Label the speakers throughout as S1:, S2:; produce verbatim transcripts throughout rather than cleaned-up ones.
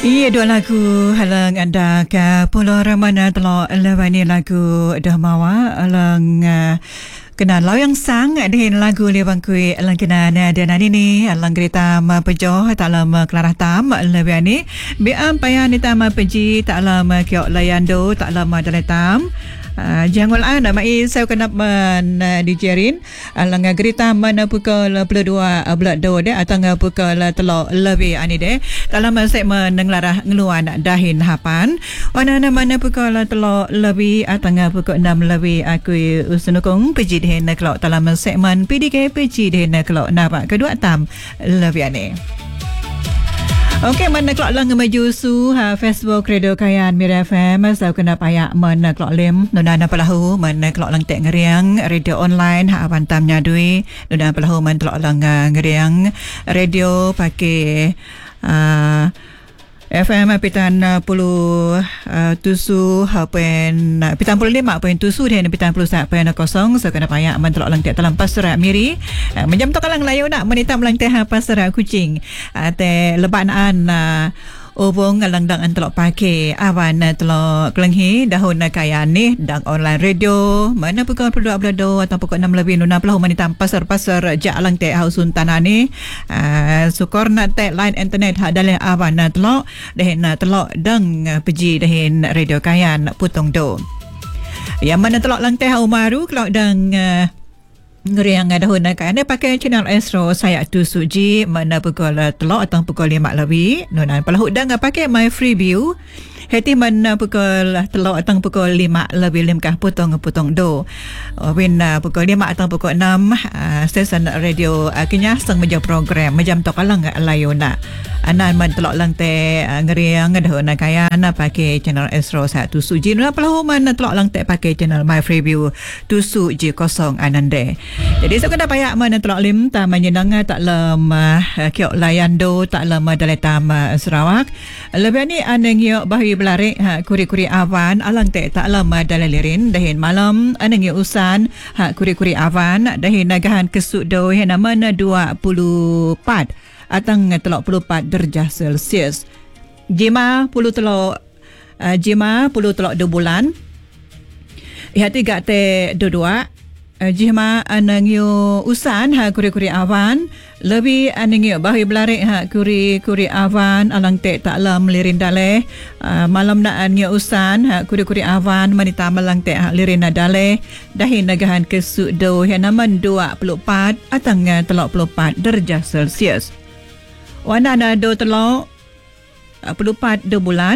S1: Iya, dua lagu halang anda ke Pulau Ramana telok lewani lagu Dahmawa alang uh, kena lau yang sang dengan lagu lebang kui alang kena dan ini alang kereta ma pejoh tak lama kelarah tam lewani biam payah ni tam peji tak lama kiok layando tak lama daletam. Uh, jangan ana mai saya kena men uh, dijerin alang gerita mana pukul dua belas do de atau pukul telok lebih ani de dalam segmen nenglarah ngeluan dahin hapan wana mana pukul telok lebih atau pukul enam lebih aku usunukung peji de kelok dalam segmen P D K peji de kelok napa kedua tam lebih ani. Okey, mana kelak lang maju su ha Facebook Radio Kayan Mira F M saya kena payak mana kelak lem nona pelahu mana kelak lang tek ngeriang radio online ha pantam nyadui nona pelahu man kelak lang ngeriang radio pakai uh, F M pitan puluh uh, tusu hapen pitan puluh lima poin tusu dan pitan puluh satu poin kosong so kena payak mantelok lang tiap dalam pasar miri uh, menjam to kalang layu nak menitam lang teh pasar kucing uh, teh lebanaan uh, obong alang dang antelok pakai awan telok kelenghi dahun kaya ni dang online radio mana pukul dua belas do atau pukul enam lebih nuna pelahu menitam pasar-pasar jak alang teh hausun tanah ni uh, sukor nak teh line internet hak dalam awan telok dahin telok dang peji dahin radio kayan putong do yang mana telok lang teh umaru kalau dang uh, ngeriang dahun kan dia pakai channel Astro saya tu suji mana pukul telok atau pukul lima lebih nona pelahu dang pakai my free view hati mana pukul telok atau pukul lima lebih limkah potong potong do win pukul lima atau pukul enam uh, stesen radio uh, kenya sang meja program macam to kalang layona anan man telok lang te uh, ngeriang dahun kaya ana pakai channel Astro saya tu suji nona pelahu mana telok lang te pakai channel my free view tu suji kosong anande. Jadi saya kena payak mana telok lim ta menyenang tak lem uh, kiok layando tak lem daletam uh, Sarawak. Lebih ni aneng yo bahi belarik ha kuri-kuri awan alang te tak lem dalalirin dahin malam aneng yo usan ha kuri-kuri awan dahin nagahan kesuk do hena mana dua puluh empat atang telok puluh empat darjah Celsius. Jima puluh telok uh, jima puluh telok dua bulan. Ihati gak te dua jihma anang yo usan ha kuri-kuri awan lebih anang yo bahi belarik ha kuri-kuri awan alang te tak lam lirin dale uh, malam na an yo usan ha kuri-kuri awan manita malang te ha lirin dale dahin nagahan kesuk do hanaman dua puluh empat atang telok puluh empat darjah Celsius wana na do telok puluh empat do bulan.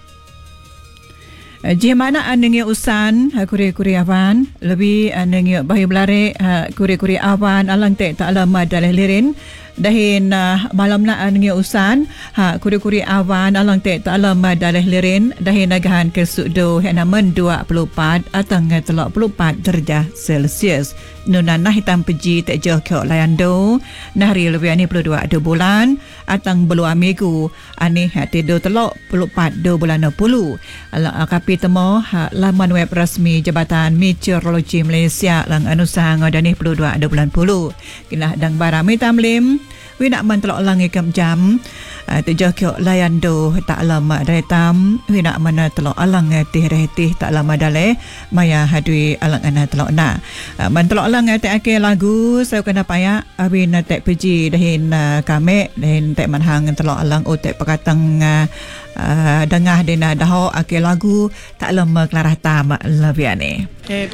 S1: Jika mana aneng usan ha kuri-kuri awan lebih aneng bahi belarik ha kuri-kuri awan alang te tak lama dalih lirin dahin uh, malam na aneng usan ha kuri-kuri awan alang te tak lama dalih lirin dahin nagahan kesuk do hanaman dua puluh empat atang telok puluh empat darjah Celsius nuna nah hitam peji tak jauh kiok layando nahari lebih ani puluh dua do bulan atang belua minggu ani hati do telok puluh empat do bulan enam puluh ala kapi temo ha, laman web rasmi Jabatan Meteorologi Malaysia lang anusang dani puluh dua do bulan puluh kina dang barami tamlim wina man telok lang ikam jam uh, tejah kiok layando tak lama datam wina mana telok alang tih retih tak lama dale maya hadui alang ana telok na uh, man telok alang te ake lagu saya kena payak abin te peji dahin uh, kame dahin te manhang telok alang o te pakatang uh, uh, dengah dena daho ake lagu tak lama kelarah tam lebiane.